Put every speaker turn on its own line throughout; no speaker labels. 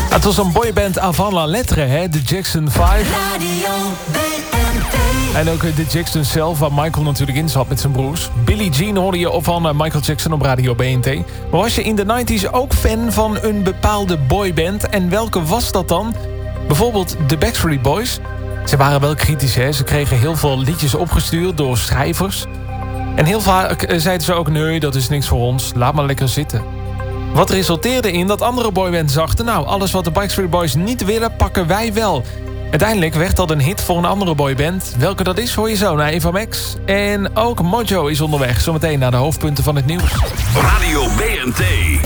Het was een boyband avant la lettre, hè? De Jackson 5. En ook de Jacksons zelf, waar Michael natuurlijk in zat met zijn broers. Billie Jean hoorde je van Michael Jackson op Radio BNT. Maar was je in de 90s ook fan van een bepaalde boyband? En welke was dat dan? Bijvoorbeeld de Backstreet Boys. Ze waren wel kritisch, hè? Ze kregen heel veel liedjes opgestuurd door schrijvers. En heel vaak zeiden ze ook, nee, dat is niks voor ons. Laat maar lekker zitten. Wat resulteerde in dat andere boybands dachten, nou, alles wat de Backstreet Boys niet willen, pakken wij wel. Uiteindelijk werd dat een hit voor een andere boyband. Welke dat is, hoor je zo naar Eva Max. En ook Mojo is onderweg. Zometeen naar de hoofdpunten van het nieuws.
Radio BNT.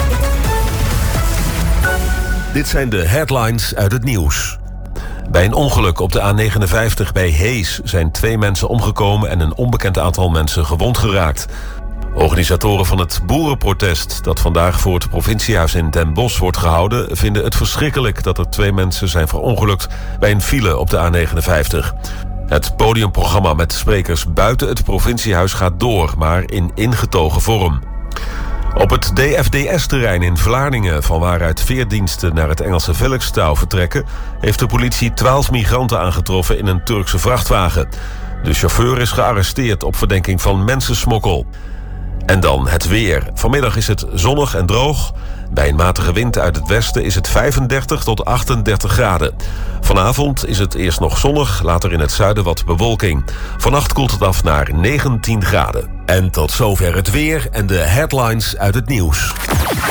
Dit zijn de headlines uit het nieuws. Bij een ongeluk op de A59 bij Hees zijn 2 mensen omgekomen en een onbekend aantal mensen gewond geraakt. Organisatoren van het boerenprotest dat vandaag voor het provinciehuis in Den Bosch wordt gehouden, vinden het verschrikkelijk dat er 2 mensen zijn verongelukt bij een file op de A59. Het podiumprogramma met sprekers buiten het provinciehuis gaat door, maar in ingetogen vorm. Op het DFDS-terrein in Vlaardingen, van waaruit veerdiensten naar het Engelse Velkstouw vertrekken, heeft de politie 12 migranten aangetroffen in een Turkse vrachtwagen. De chauffeur is gearresteerd op verdenking van mensensmokkel. En dan het weer. Vanmiddag is het zonnig en droog. Bij een matige wind uit het westen is het 35 tot 38 graden. Vanavond is het eerst nog zonnig, later in het zuiden wat bewolking. Vannacht koelt het af naar 19 graden. En tot zover het weer en de headlines uit het nieuws.